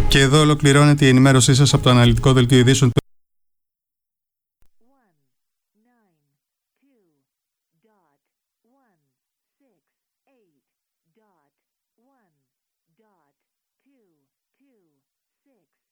Και εδώ ολοκληρώνεται η ενημέρωσή σας από το αναλυτικό δελτίο ειδήσεων του .198.1.2.6